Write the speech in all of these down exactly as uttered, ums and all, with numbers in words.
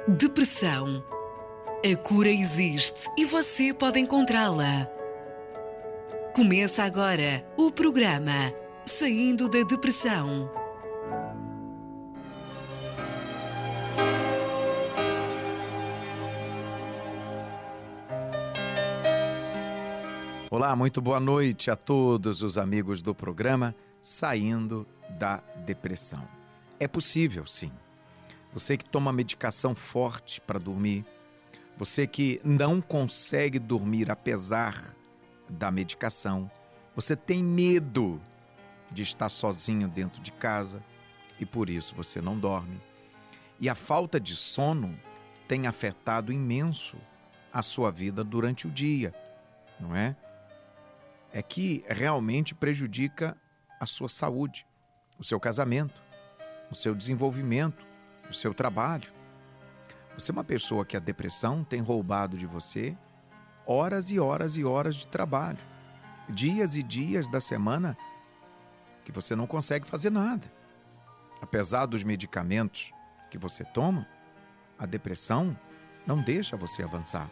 Depressão. A cura existe e você pode encontrá-la. Começa agora o programa Saindo da Depressão. Olá, muito boa noite a todos os amigos do programa Saindo da Depressão. É possível, sim. Você que toma medicação forte para dormir, você que não consegue dormir apesar da medicação, você tem medo de estar sozinho dentro de casa e por isso você não dorme. E a falta de sono tem afetado imenso a sua vida durante o dia, não é? É que realmente prejudica a sua saúde, o seu casamento, o seu desenvolvimento, o seu trabalho. Você é uma pessoa que a depressão tem roubado de você horas e horas e horas de trabalho, dias e dias da semana que você não consegue fazer nada. Apesar dos medicamentos que você toma, a depressão não deixa você avançar.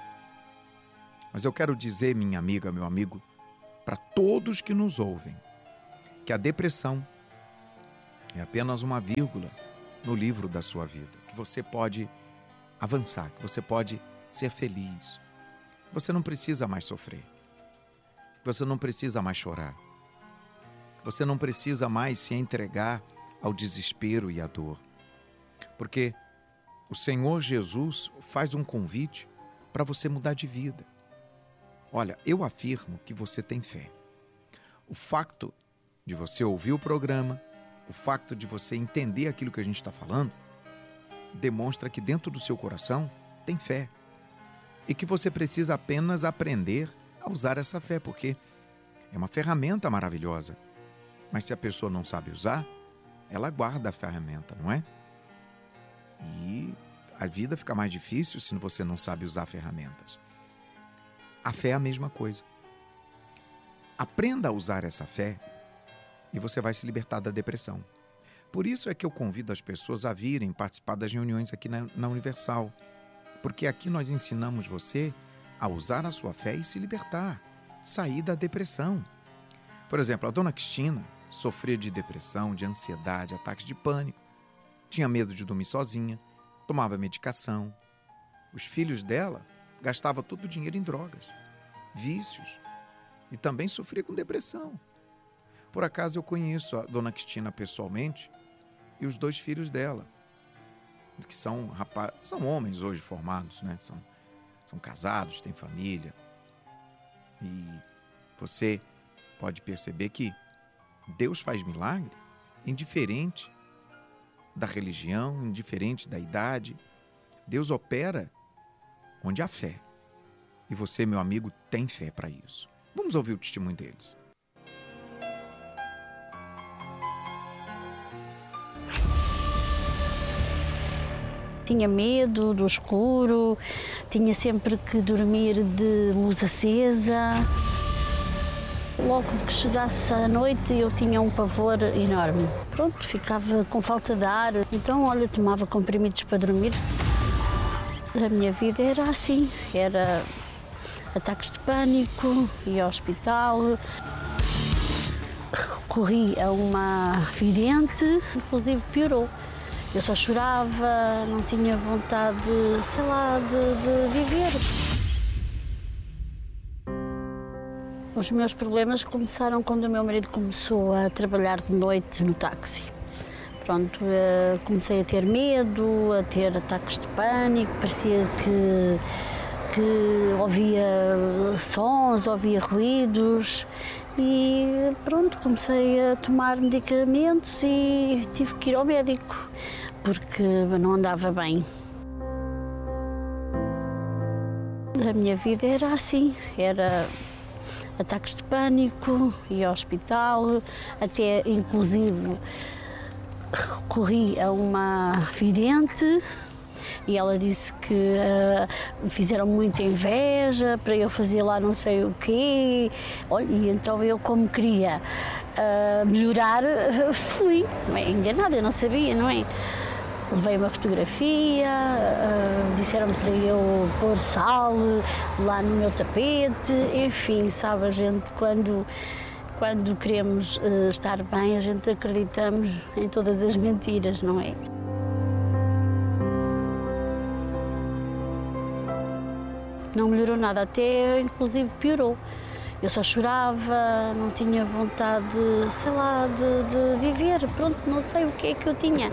Mas eu quero dizer, minha amiga, meu amigo, para todos que nos ouvem, que a depressão é apenas uma vírgula no livro da sua vida, que você pode avançar, que você pode ser feliz. Você não precisa mais sofrer. Você não precisa mais chorar. Você não precisa mais se entregar ao desespero e à dor. Porque o Senhor Jesus faz um convite para você mudar de vida. Olha, eu afirmo que você tem fé. O facto de você ouvir o programa, o facto de você entender aquilo que a gente está falando, demonstra que dentro do seu coração tem fé. E que você precisa apenas aprender a usar essa fé, porque é uma ferramenta maravilhosa. Mas se a pessoa não sabe usar, ela guarda a ferramenta, não é? E a vida fica mais difícil se você não sabe usar ferramentas. A fé é a mesma coisa. Aprenda a usar essa fé e você vai se libertar da depressão. Por isso é que eu convido as pessoas a virem participar das reuniões aqui na, na Universal. Porque aqui nós ensinamos você a usar a sua fé e se libertar, sair da depressão. Por exemplo, a dona Cristina sofria de depressão, de ansiedade, ataques de pânico, tinha medo de dormir sozinha, tomava medicação. Os filhos dela gastavam todo o dinheiro em drogas, vícios e também sofria com depressão. Por acaso eu conheço a dona Cristina pessoalmente e os dois filhos dela, que são, rapaz, são homens hoje formados, né? São, são casados, têm família. E você pode perceber que Deus faz milagre indiferente da religião, indiferente da idade. Deus opera onde há fé. E você, meu amigo, tem fé para isso. Vamos ouvir o testemunho deles. Tinha medo do escuro, tinha sempre que dormir de luz acesa. Logo que chegasse a noite eu tinha um pavor enorme. Pronto, ficava com falta de ar. Então, olha, tomava comprimidos para dormir. A minha vida era assim, era ataques de pânico, ia ao hospital. Recorri a uma vidente, inclusive piorou. Eu só chorava, não tinha vontade, sei lá, de, de viver. Os meus problemas começaram quando o meu marido começou a trabalhar de noite no táxi. Pronto, comecei a ter medo, a ter ataques de pânico, parecia que, que ouvia sons, ouvia ruídos. E pronto, comecei a tomar medicamentos e tive que ir ao médico, porque não andava bem. A minha vida era assim, era ataques de pânico, ia ao hospital, até inclusive recorri a uma vidente e ela disse que uh, fizeram muita inveja para eu fazer lá não sei o quê. Olha, e então eu, como queria uh, melhorar, fui. Não é enganada, eu não sabia, não é? levei uma fotografia, uh, disseram para eu pôr sal lá no meu tapete, enfim, sabe, a gente quando, quando queremos uh, estar bem, a gente acreditamos em todas as mentiras, não é? Não melhorou nada, até inclusive piorou. Eu só chorava, não tinha vontade, sei lá, de, de viver. Pronto, não sei o que é que eu tinha.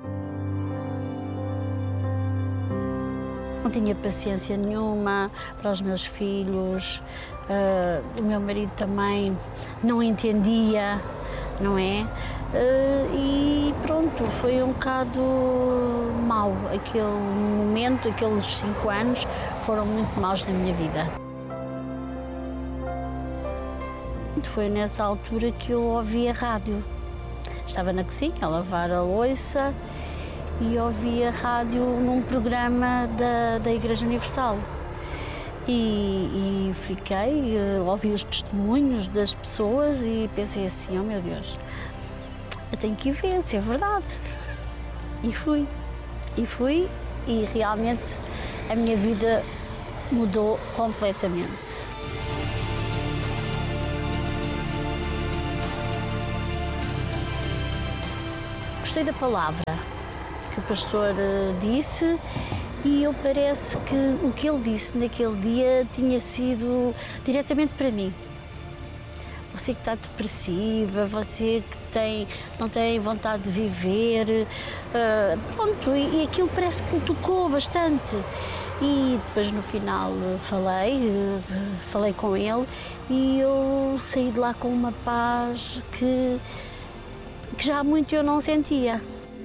Não tinha paciência nenhuma para os meus filhos. Uh, o meu marido também não entendia, não é? Uh, e pronto, foi um bocado mau. Aquele momento, aqueles cinco anos foram muito maus na minha vida. Foi nessa altura que eu ouvi a rádio. Estava na cozinha a lavar a louça e ouvi a rádio num programa da, da Igreja Universal. E, e fiquei, ouvi os testemunhos das pessoas e pensei assim, oh meu Deus, eu tenho que ir ver se é verdade. E fui, e fui e realmente a minha vida mudou completamente. Gostei da palavra que o pastor disse e eu parece que o que ele disse naquele dia tinha sido diretamente para mim. Você que está depressiva, você que tem, não tem vontade de viver, uh, pronto, e, e aquilo parece que me tocou bastante. E depois no final falei, uh, falei com ele e eu saí de lá com uma paz que que já há muito eu não sentia.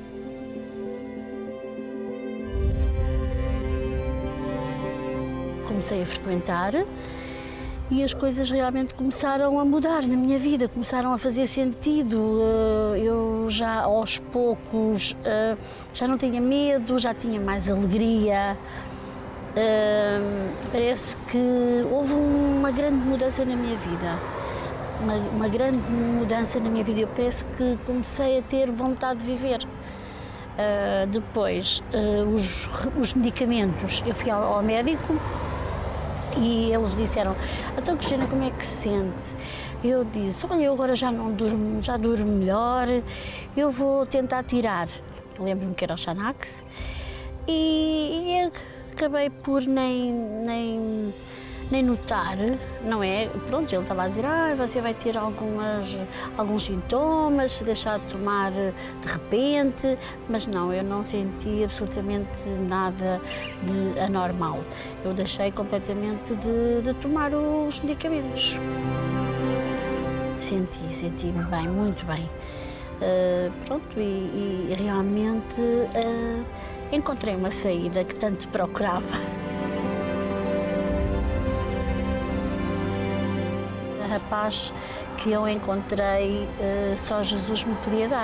Comecei a frequentar e as coisas realmente começaram a mudar na minha vida, começaram a fazer sentido. Eu já aos poucos já não tinha medo, já tinha mais alegria. Parece que houve uma grande mudança na minha vida. Uma, uma grande mudança na minha vida. Eu penso que comecei a ter vontade de viver. Uh, depois, uh, os, os medicamentos, eu fui ao, ao médico e eles disseram, então Cristina, como é que se sente? Eu disse, olha, eu agora já não durmo, já durmo melhor, eu vou tentar tirar. Lembro-me que era o Xanax e, e acabei por nem... nem nem notar, não é? Pronto, ele estava a dizer, ah, você vai ter algumas, alguns sintomas, se deixar de tomar de repente, mas não, eu não senti absolutamente nada de anormal. Eu deixei completamente de, de tomar os medicamentos. Senti, senti-me bem, muito bem. Uh, pronto, e, e realmente uh, encontrei uma saída que tanto procurava. A paz que eu encontrei, só Jesus me podia dar.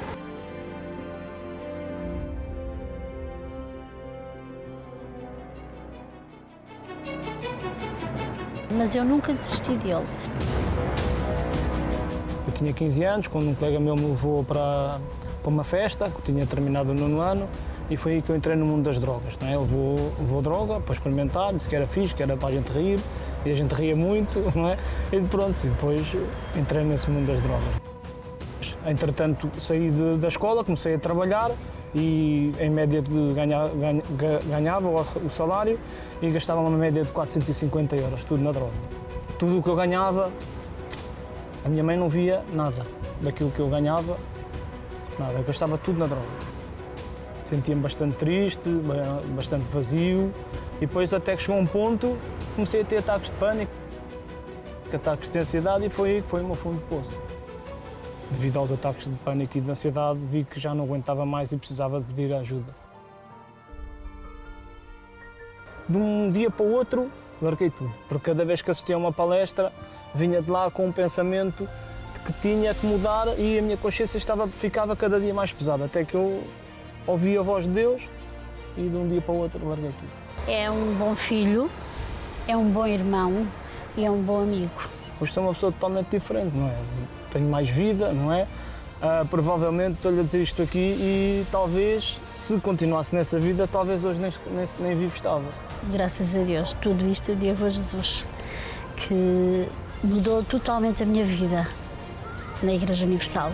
Mas eu nunca desisti dele. Eu tinha quinze anos, quando um colega meu me levou para, para uma festa, que tinha terminado o nono ano, e foi aí que eu entrei no mundo das drogas. Não é? Ele levou, levou droga para experimentar, disse que era fixe, que era para a gente rir, e a gente ria muito, não é? E pronto, e depois entrei nesse mundo das drogas. Entretanto, saí de, da escola, comecei a trabalhar e em média de ganha, ganha, ganhava o, o salário e gastava uma média de quatrocentos e cinquenta euros, tudo na droga. Tudo o que eu ganhava, a minha mãe não via nada daquilo que eu ganhava, nada, eu gastava tudo na droga. Sentia-me bastante triste, bastante vazio e depois até que chegou um ponto comecei a ter ataques de pânico, ataques de ansiedade e foi aí que foi o meu fundo de poço. Devido aos ataques de pânico e de ansiedade vi que já não aguentava mais e precisava de pedir ajuda. De um dia para o outro larguei tudo, porque cada vez que assistia a uma palestra vinha de lá com um pensamento de que tinha que mudar e a minha consciência estava, ficava cada dia mais pesada, até que eu ouvi a voz de Deus e de um dia para o outro larguei tudo. É um bom filho, é um bom irmão e é um bom amigo. Hoje sou uma pessoa totalmente diferente, não é? Tenho mais vida, não é? uh, provavelmente estou-lhe a dizer isto aqui e talvez, se continuasse nessa vida, talvez hoje nem, nem, nem vivo estava. Graças a Deus, tudo isto eu devo a Jesus, que mudou totalmente a minha vida na Igreja Universal.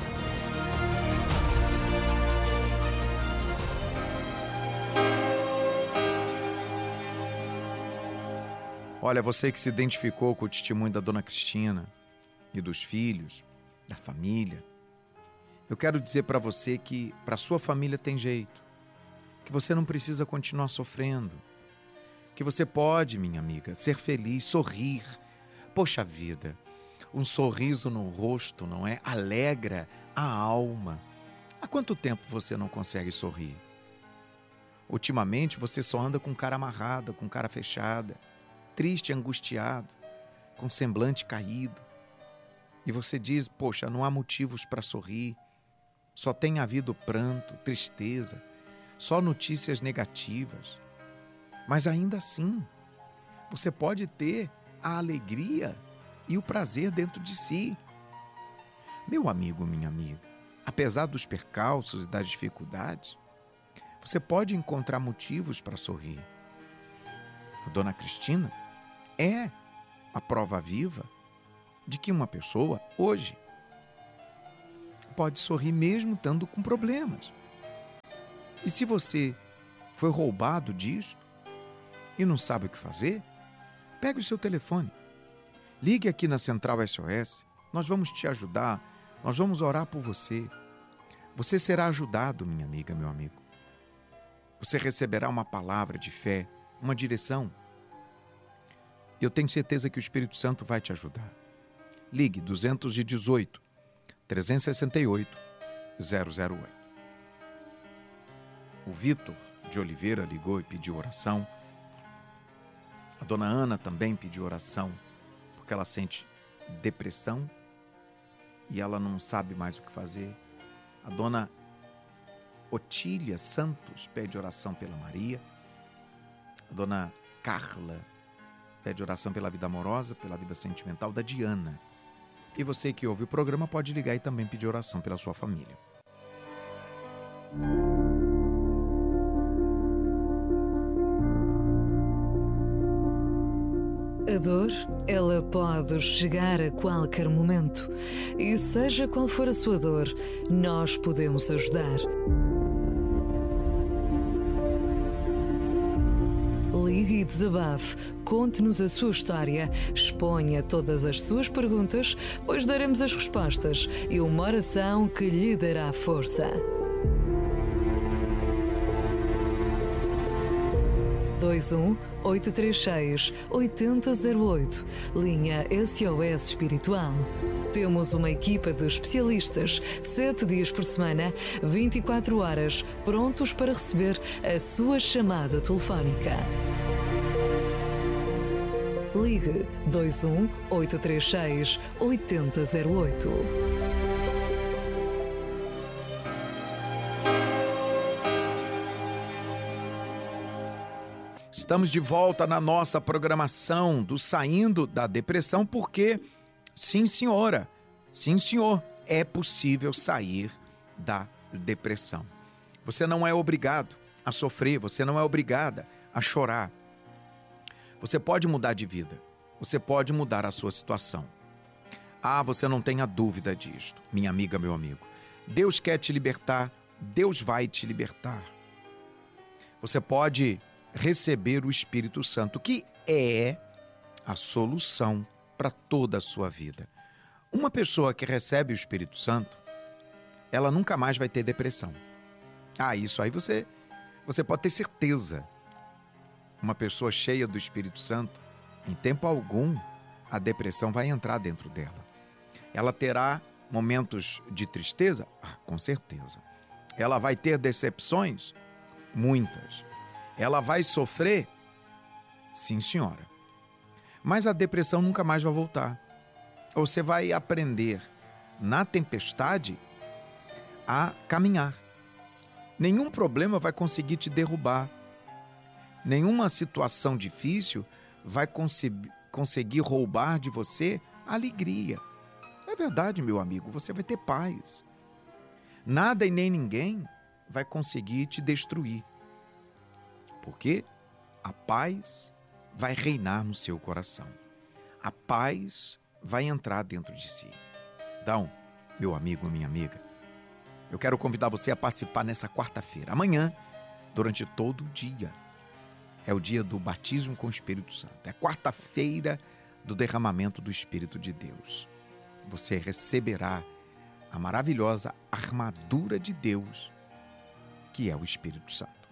Olha, você que se identificou com o testemunho da Dona Cristina e dos filhos, da família, eu quero dizer para você que para sua família tem jeito, que você não precisa continuar sofrendo, que você pode, minha amiga, ser feliz, sorrir. Poxa vida, um sorriso no rosto, não é? Alegra a alma. Há quanto tempo você não consegue sorrir? Ultimamente você só anda com cara amarrada, com cara fechada, triste, angustiado, com semblante caído. E você diz, poxa, não há motivos para sorrir, só tem havido pranto, tristeza, só notícias negativas. Mas ainda assim, você pode ter a alegria e o prazer dentro de si. Meu amigo, minha amiga, apesar dos percalços e das dificuldades, você pode encontrar motivos para sorrir. A Dona Cristina é a prova viva de que uma pessoa, hoje, pode sorrir mesmo estando com problemas. E se você foi roubado disso e não sabe o que fazer, pegue o seu telefone, ligue aqui na Central S O S, nós vamos te ajudar, nós vamos orar por você. Você será ajudado, minha amiga, meu amigo. Você receberá uma palavra de fé, uma direção. Eu tenho certeza que o Espírito Santo vai te ajudar. Ligue duzentos e dezoito, trezentos e sessenta e oito, zero zero oito. O Vitor de Oliveira ligou e pediu oração. A Dona Ana também pediu oração, porque ela sente depressão e ela não sabe mais o que fazer. A Dona Otília Santos pede oração pela Maria. A Dona Carla pede oração pela vida amorosa, pela vida sentimental da Diana. E você que ouve o programa pode ligar e também pedir oração pela sua família. A dor, ela pode chegar a qualquer momento. E seja qual for a sua dor, nós podemos ajudar. Ligue e desabafe, conte-nos a sua história, exponha todas as suas perguntas, pois daremos as respostas e uma oração que lhe dará força. dois um oito três seis oito zero zero oito, linha S O S Espiritual. Temos uma equipa de especialistas, sete dias por semana, vinte e quatro horas, prontos para receber a sua chamada telefónica. Ligue dois um oito três seis oito zero oito. Estamos de volta na nossa programação do Saindo da Depressão, porque, sim senhora, sim senhor, é possível sair da depressão. Você não é obrigado a sofrer, você não é obrigada a chorar. Você pode mudar de vida, você pode mudar a sua situação. Ah, você não tenha dúvida disto, minha amiga, meu amigo. Deus quer te libertar, Deus vai te libertar. Você pode receber o Espírito Santo, que é a solução para toda a sua vida. Uma pessoa que recebe o Espírito Santo, ela nunca mais vai ter depressão. Ah, isso aí você, você pode ter certeza. Uma pessoa cheia do Espírito Santo, em tempo algum, a depressão vai entrar dentro dela. Ela terá momentos de tristeza? Ah, com certeza. Ela vai ter decepções? Muitas. Ela vai sofrer? Sim, senhora. Mas a depressão nunca mais vai voltar. Você vai aprender na tempestade a caminhar. Nenhum problema vai conseguir te derrubar. Nenhuma situação difícil vai conseguir roubar de você a alegria. É verdade, meu amigo, você vai ter paz. nada e nem ninguém vai conseguir te destruir. Porque a paz vai reinar no seu coração. A paz vai entrar dentro de si. Então, meu amigo, minha amiga, eu quero convidar você a participar nessa quarta-feira. Amanhã, durante todo o dia, é o dia do batismo com o Espírito Santo. É quarta-feira do derramamento do Espírito de Deus. Você receberá a maravilhosa armadura de Deus, que é o Espírito Santo.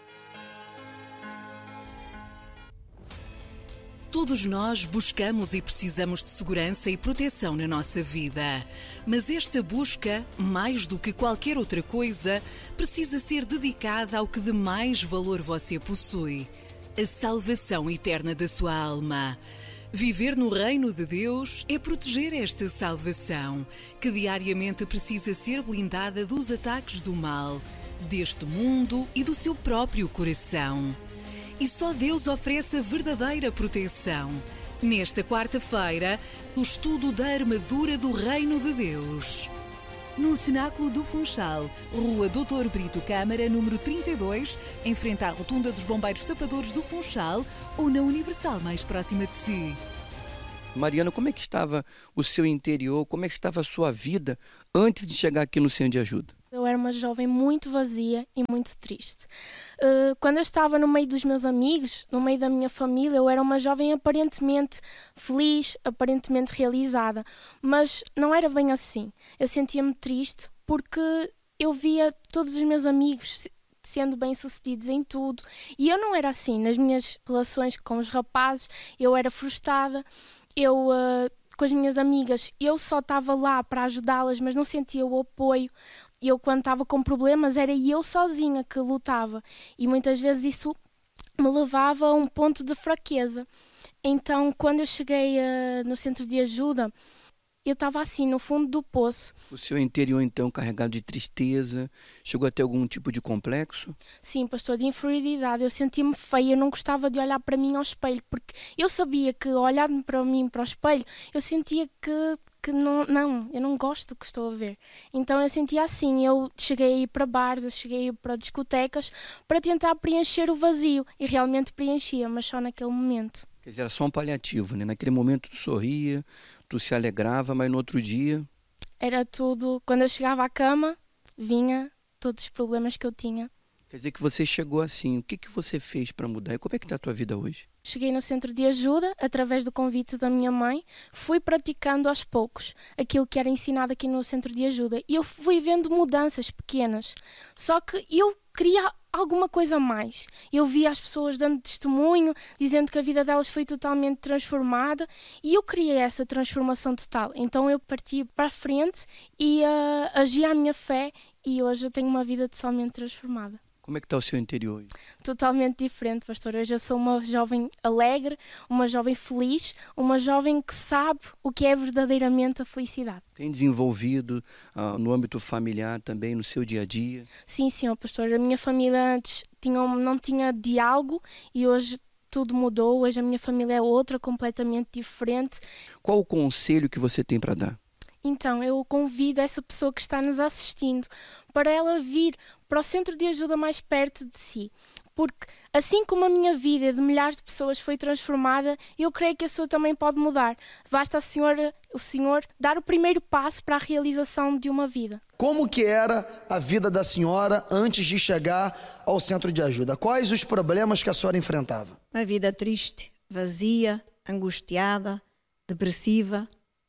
Todos nós buscamos e precisamos de segurança e proteção na nossa vida. Mas esta busca, mais do que qualquer outra coisa, precisa ser dedicada ao que de mais valor você possui: a salvação eterna da sua alma. Viver no reino de Deus é proteger esta salvação, que diariamente precisa ser blindada dos ataques do mal, deste mundo e do seu próprio coração. E só Deus oferece a verdadeira proteção. Nesta quarta-feira, o estudo da armadura do Reino de Deus. No Cenáculo do Funchal, Rua doutor Brito Câmara, número trinta e dois, em frente à Rotunda dos Bombeiros Tapadores do Funchal, ou na Universal mais próxima de si. Mariana, como é que estava o seu interior, como é que estava a sua vida antes de chegar aqui no Centro de Ajuda? Eu era uma jovem muito vazia e muito triste. Uh, quando eu estava no meio dos meus amigos, no meio da minha família, eu era uma jovem aparentemente feliz, aparentemente realizada, mas não era bem assim. Eu sentia-me triste porque eu via todos os meus amigos sendo bem-sucedidos em tudo e eu não era assim. Nas minhas relações com os rapazes, eu era frustrada, eu... Uh, com as minhas amigas, eu só estava lá para ajudá-las, mas não sentia o apoio. Eu, quando estava com problemas, era eu sozinha que lutava. E muitas vezes isso me levava a um ponto de fraqueza. Então, quando eu cheguei uh, no centro de ajuda, eu estava assim, no fundo do poço. O seu interior, então, carregado de tristeza, chegou a ter algum tipo de complexo? Sim, pastor, de inferioridade. Eu sentia-me feia, eu não gostava de olhar para mim ao espelho, porque eu sabia que, olhando para mim para o espelho, eu sentia que, que não, não, eu não gosto do que estou a ver. Então eu sentia assim, eu cheguei a ir para bares, eu cheguei a ir para discotecas, para tentar preencher o vazio, e realmente preenchia, mas só naquele momento. Quer dizer, era só um paliativo, né? Naquele momento tu sorria, tu se alegrava, mas no outro dia... Era tudo... Quando eu chegava à cama, vinha todos os problemas que eu tinha. Quer dizer que você chegou assim. O que, que você fez para mudar? E como é que está a tua vida hoje? Cheguei no centro de ajuda, através do convite da minha mãe. Fui praticando aos poucos aquilo que era ensinado aqui no centro de ajuda. E eu fui vendo mudanças pequenas. Só que eu queria alguma coisa a mais. Eu via as pessoas dando testemunho, dizendo que a vida delas foi totalmente transformada, e eu queria essa transformação total. Então eu parti para a frente e uh, agi à minha fé, e hoje eu tenho uma vida totalmente transformada. Como é que está o seu interior? Totalmente diferente, pastor. Hoje eu sou uma jovem alegre, uma jovem feliz, uma jovem que sabe o que é verdadeiramente a felicidade. Tem desenvolvido uh, no âmbito familiar também, no seu dia a dia? Sim, senhor pastor. A minha família antes tinha, não tinha diálogo e hoje tudo mudou. Hoje a minha família é outra, completamente diferente. Qual o conselho que você tem para dar? Então, eu convido essa pessoa que está nos assistindo para ela vir para o centro de ajuda mais perto de si. Porque assim como a minha vida de milhares de pessoas foi transformada, eu creio que a sua também pode mudar. Basta a senhora, o senhor dar o primeiro passo para a realização de uma vida. Como que era a vida da senhora antes de chegar ao centro de ajuda? Quais os problemas que a senhora enfrentava? Uma vida triste, vazia, angustiada, depressiva.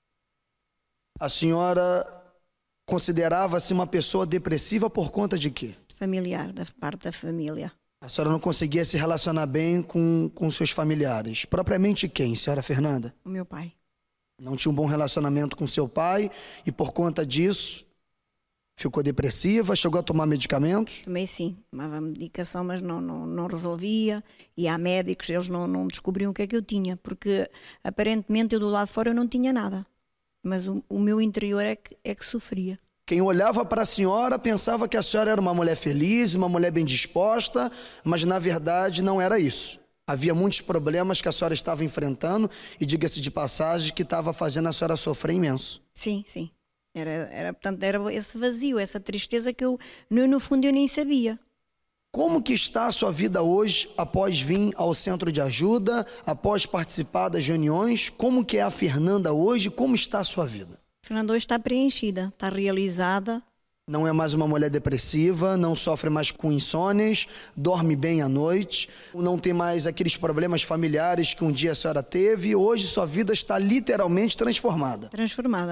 A senhora considerava-se uma pessoa depressiva por conta de quê? Familiar, da parte da família. A senhora não conseguia se relacionar bem com, com seus familiares. Propriamente quem, senhora Fernanda? O meu pai. Não tinha um bom relacionamento com seu pai e por conta disso ficou depressiva, chegou a tomar medicamentos? Também sim, tomava medicação, mas não, não, não resolvia. E há médicos, eles não, não descobriam o que é que eu tinha, porque aparentemente eu do lado de fora eu não tinha nada. Mas o, o meu interior é que, é que sofria. Quem olhava para a senhora pensava que a senhora era uma mulher feliz, uma mulher bem disposta, mas na verdade não era isso. Havia muitos problemas que a senhora estava enfrentando e, diga-se de passagem, que estava fazendo a senhora sofrer imenso. Sim, sim. Era, era, portanto, era esse vazio, essa tristeza que eu, no, no fundo, eu nem sabia. Como que está a sua vida hoje, após vir ao centro de ajuda, após participar das reuniões? Como que é a Fernanda hoje? Como está a sua vida? A Fernanda hoje está preenchida, está realizada. Não é mais uma mulher depressiva, não sofre mais com insônias, dorme bem à noite, não tem mais aqueles problemas familiares que um dia a senhora teve. Hoje sua vida está literalmente transformada. Transformada.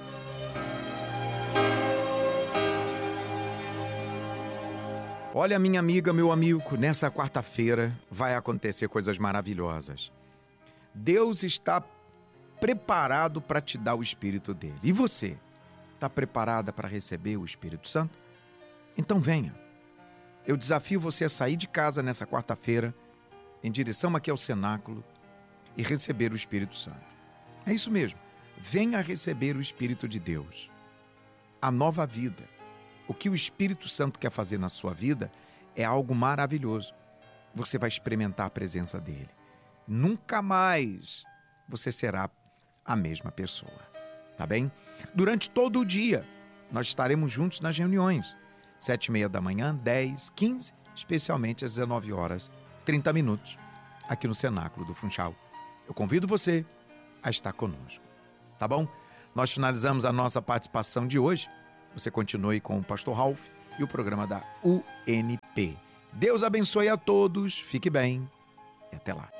Olha, minha amiga, meu amigo, nessa quarta-feira vai acontecer coisas maravilhosas. Deus está preparado para te dar o Espírito dele. E você? Está preparada para receber o Espírito Santo? Então venha. Eu desafio você a sair de casa nessa quarta-feira, em direção aqui ao cenáculo, e receber o Espírito Santo. É isso mesmo. Venha receber o Espírito de Deus. A nova vida. O que o Espírito Santo quer fazer na sua vida é algo maravilhoso. Você vai experimentar a presença dele. Nunca mais você será a mesma pessoa. Tá bem? Durante todo o dia, nós estaremos juntos nas reuniões. Sete e meia da manhã, dez, quinze, especialmente às dezenove horas, trinta minutos, aqui no Cenáculo do Funchal. Eu convido você a estar conosco. Tá bom? Nós finalizamos a nossa participação de hoje. Você continue com o Pastor Ralph e o programa da U N P. Deus abençoe a todos, fique bem e até lá.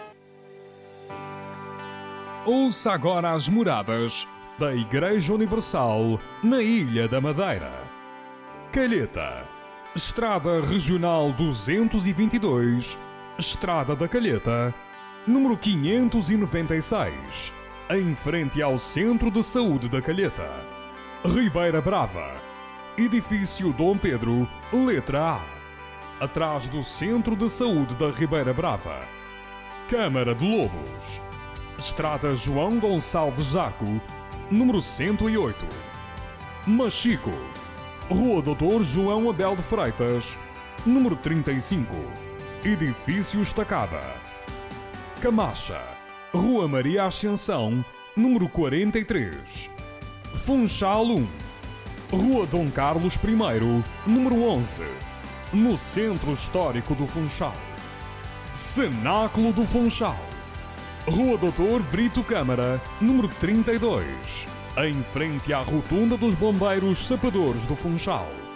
Ouça agora as moradas da Igreja Universal na Ilha da Madeira. Calheta, Estrada Regional duzentos e vinte e dois, Estrada da Calheta, número quinhentos e noventa e seis, em frente ao Centro de Saúde da Calheta. Ribeira Brava, Edifício Dom Pedro, letra A, atrás do Centro de Saúde da Ribeira Brava. Câmara de Lobos, Estrada João Gonçalves Zaco, número cento e oito. Machico, Rua doutor João Abel de Freitas, número trinta e cinco, Edifício Estacada. Camacha, Rua Maria Ascensão, número quarenta e três. Funchal um, Rua Dom Carlos I, número onze, no Centro Histórico do Funchal. Cenáculo do Funchal, Rua doutor Brito Câmara, número trinta e dois, em frente à Rotunda dos Bombeiros Sapadores do Funchal.